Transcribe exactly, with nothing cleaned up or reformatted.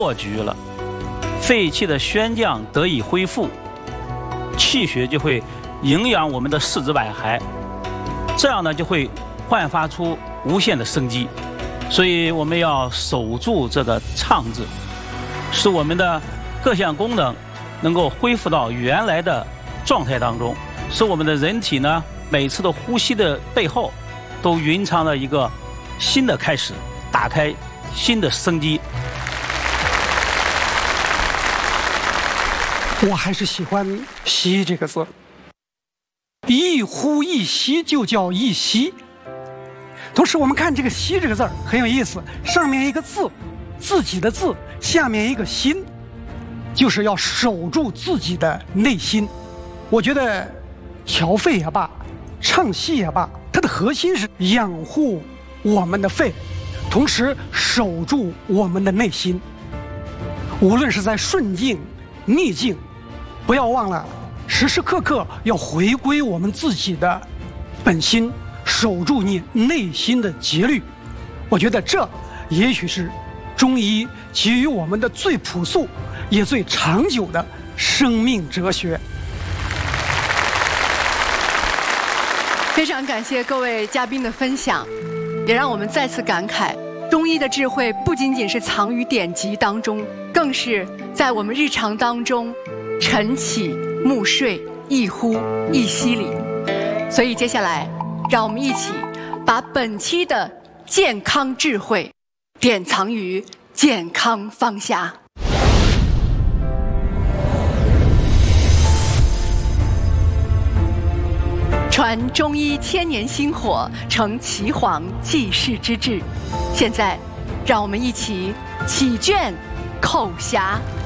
破局了，肺气的宣降得以恢复，气血就会营养我们的四肢百骸，这样呢就会焕发出无限的生机。所以我们要守住这个畅字，使我们的各项功能能够恢复到原来的状态当中，使我们的人体呢每次的呼吸的背后都蕴藏了一个新的开始，打开新的生机。 我还是喜欢“息”这个字，一呼一吸就叫一息。同时我们看这个“息”这个字儿很有意思，上面一个字，自己的字，下面一个心，就是要守住自己的内心。我觉得调肺也罢，唱戏也罢，它的核心是养护我们的肺，同时守住我们的内心。无论是在顺境逆境，不要忘了时时刻刻要回归我们自己的本心，守住你内心的节律。我觉得这也许是中医给予我们的最朴素也最长久的生命哲学。 非常感谢各位嘉宾的分享，也让我们再次感慨，中医的智慧不仅仅是藏于典籍当中，更是在我们日常当中晨起暮睡一呼一吸里。所以接下来让我们一起把本期的健康智慧典藏于健康方匣。传中医千年薪火，承岐黄济世之志。现在让我们一起起卷叩匣。